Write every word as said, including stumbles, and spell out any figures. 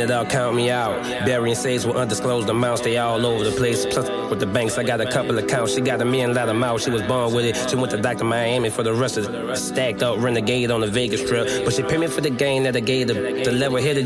it all, count me out. Burying safes with undisclosed amounts, they all over the place. Plus with the banks, I got a couple accounts. She got a million let them out, she was born with it. She went to Doctor Miami for the rest of it. Stacked up, renegade on the Vegas strip. But she paid me for the game that I gave the, the level hitter.